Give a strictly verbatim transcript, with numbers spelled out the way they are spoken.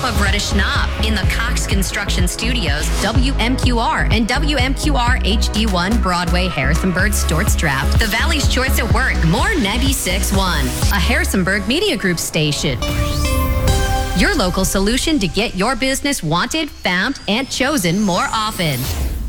of Retta Schnapp in the Cox Construction Studios, W M Q R and W M Q R H D one Broadway, Harrisonburg, Storts Draft. The Valley's Choice at Work, more ninety-six point one, a Harrisonburg Media Group station. Your local solution to get your business wanted, found, and chosen more often.